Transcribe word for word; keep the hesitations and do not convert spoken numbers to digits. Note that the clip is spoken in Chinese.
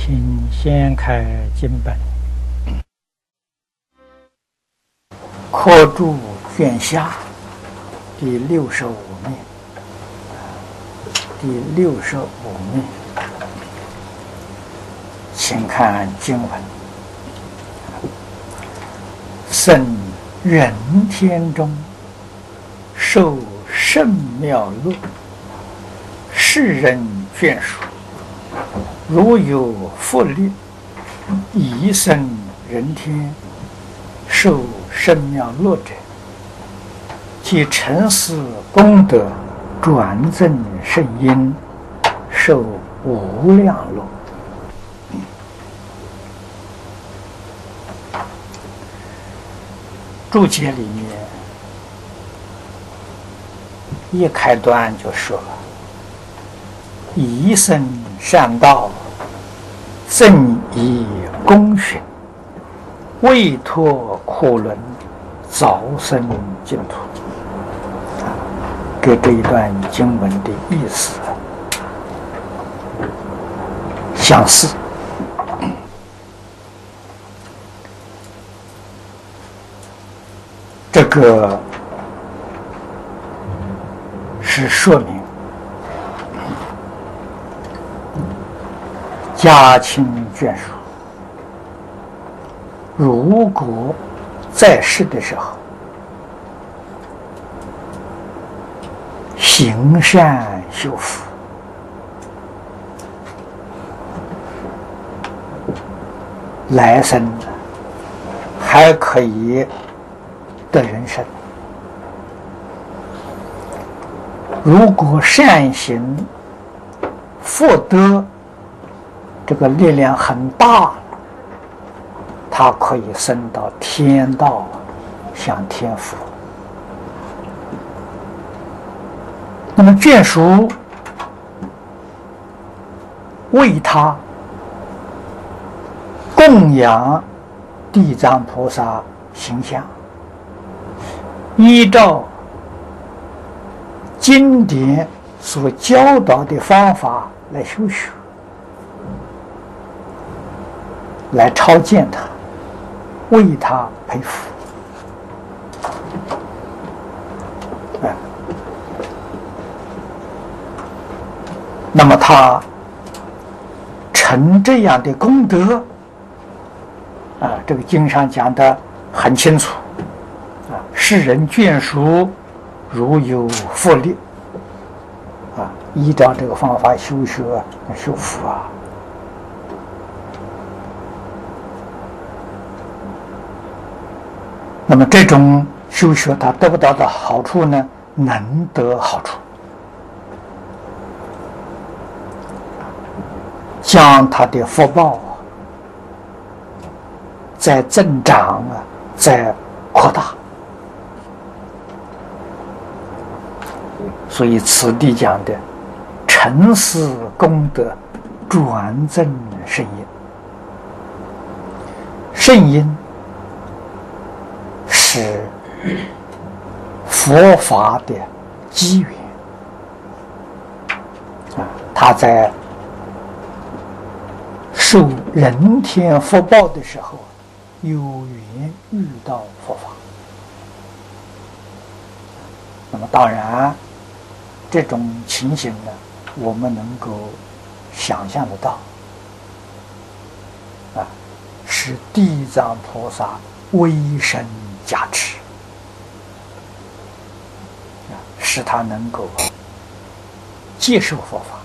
请先开经本，课注卷下第六十五面，第六十五面，请看经文：生人天中，受圣妙乐，世人眷属。如有复力，宜生人天，受圣妙乐者，其成事功德转增圣因，受无量乐。注解里面一开端就说了：宜生善道，正以功勋，未脱苦轮，早生净土。跟这一段经文的意思相似。这个是说明家亲眷属如果在世的时候行善修福，来生还可以得人生。如果善行福德这个力量很大，他可以升到天道，享天福。那么眷属为他供养地藏菩萨形象，依照经典所教导的方法来修学，来超荐他，为他培福。哎，那么他成这样的功德啊，这个经上讲的很清楚啊，世人眷属如有复力啊，依照这个方法修学修福啊。那么这种修学他得不到的好处呢？能得好处，将他的福报啊在增长啊，在扩大。所以此地讲的成事功德转增圣因，圣因是佛法的机缘啊，他在受人天福报的时候，有缘遇到佛法。那么当然这种情形呢，我们能够想象得到啊，是地藏菩萨威神加持啊，使他能够接受佛法。